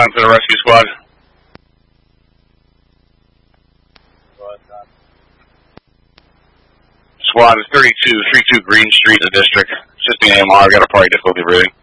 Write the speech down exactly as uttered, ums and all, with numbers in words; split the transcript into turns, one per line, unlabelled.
on for the rescue squad. Squad is thirty-two, thirty-two Green Street in the district. It's just the A M R. Got a party difficulty breathing.